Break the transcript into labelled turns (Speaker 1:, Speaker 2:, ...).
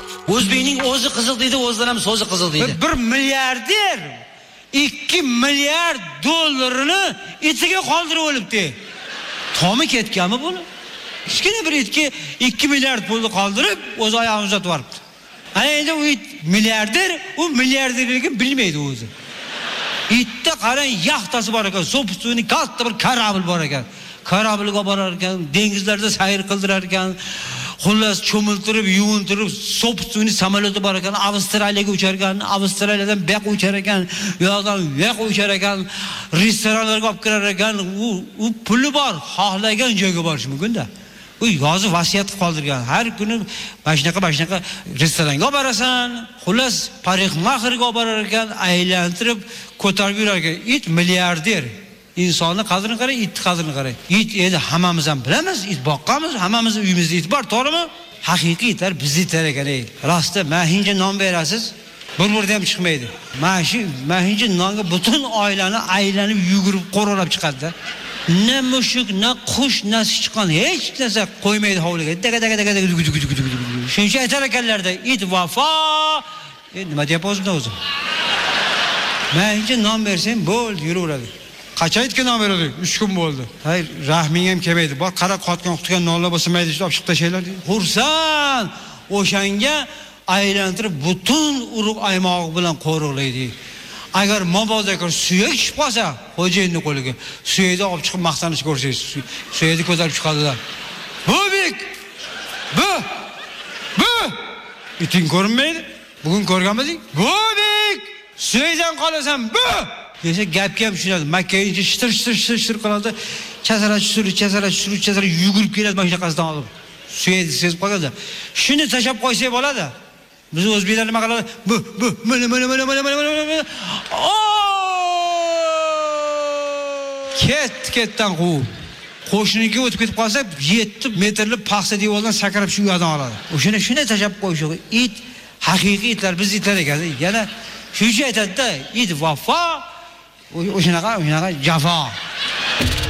Speaker 1: O'zbekning o'zi qiziq deydi, o'zidan ham so'zi qiziq deydi.
Speaker 2: 1 milliarder 2 milliard dollarini itiga qoldirib o'libdi. Tomi ketganmi buni? Kichkina bir itga 2 milliard pulni qoldirib, o'z oyog'ini uzatib yuboribdi. Ana endi u it milliarder, u milliarderligini bilmaydi o'zi. Itda qarang, yaxtasi bor ekan, so'pistuni katta bir kорабль bor ekan. Kорабльga borar ekan, dengizlarda sayr qildirar ekan. Xullas cho'miltirib, yuvintirib, so'pistuni samolyoti bor ekan, Avstraliyaga uchar ekan, Avstraliyadan bu yoqqa uchar ekan, u yoqdan bu yoqqa uchar ekan, restoranlarga olib kirar ekan, u puli bor, xohlagan joyga borish mumkin-da. U yozib vasiyat qoldirgan. Har kuni mashnaqa restoranga olib borasan, xullas parixmaxirga olib borar ekan, aylantirib ko'tarib yurar ekan. It milliarder. İnsanın qadrini qarang, itni qadrini qarang. It endi hammamiz ham bilamiz, it boqqanmiz, hammamiz uyimizda it bor, to'g'rimi? Haqiqiy itlar bizni itar ekan. Rostda mahinja non berasiz, bir-birda ham chiqmaydi. Mahinja nonga butun oilani aylanib yugurib qo'rolab chiqadi-da. Ne mushuk, ne qush, ne sichqon hech narsa qo'ymaydi hovliga. Daga. Shuncha aytar ekanlarda, it vafo. Nima deyapsiz o'zi? Mahinja non bersang, bo'ldi, yuraveradi. Qancha itga non beradi? 3 kun bo'ldi. Hayır, rahming ham kelmaydi. Bor, qara qotgan qutgan nonlar bo'lsa mayda olib chiqib tashlaylar. Xursand, o'shanga aylantirib butun urug' aymog'i bilan qo'riqlaydi. Agar mabodo suyak tushib qolsa, xo'jayinning qo'liga suyakni olib chiqib maqtanish ko'rsangiz, suyakni ko'tarib chiqadilar. Bobik! Bu! Iting ko'rinmaydi? Bugun ko'rganmiding? Bobik! Suyakdan qolasan, bu! Desa gapga ham tushunadi. Makkaga shitir qiladi. Chasara yugurib keladi mashinaqasidan olib. Suyakni sezib qoladi. Shuni tashab qo'ysak bo'ladi. Biz o'zbeklar nima qiladi? Bu mana. Ketdan quv. Qo'shniga o'tib ketib qolsa 7 metrli paxsa devordan sakrab shu yerdan oladi. Shuni tashab qo'yish. It haqiqiy itlar biz itlar ekan. Yana shuncha aytadi-da, it vafo, o'shanaqa jafo.